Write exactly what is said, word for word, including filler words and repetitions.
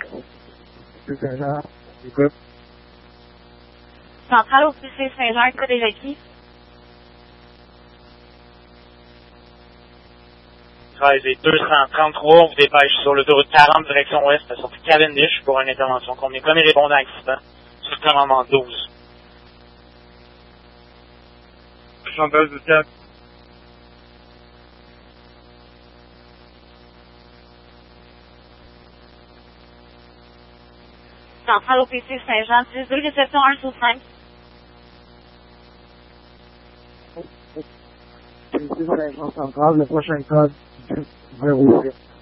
C'est Saint-Jean, écoute. Centrale au P C Saint-Jean, code est qui? treize et deux cent trente-trois, on vous dépêche sur l'autoroute quarante, direction ouest, sur Cavendish pour une intervention. Combien premier répondant à accident sur le commandement douze. Chantal du quatre. Centrale au P C Saint-Jean, six deux, réception un sur cinq. P C Saint-Jean centrale, le prochain code, zéro huit.